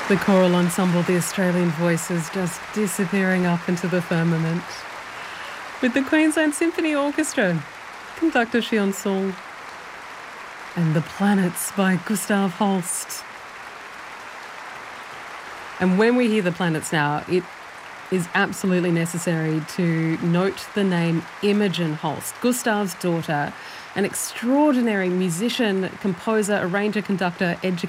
The choral ensemble, the Australian Voices, just disappearing up into the firmament. With the Queensland Symphony Orchestra, conductor Xian Song, and The Planets by Gustav Holst. And when we hear The Planets now, it is absolutely necessary to note the name Imogen Holst, Gustav's daughter, an extraordinary musician, composer, arranger, conductor, educator.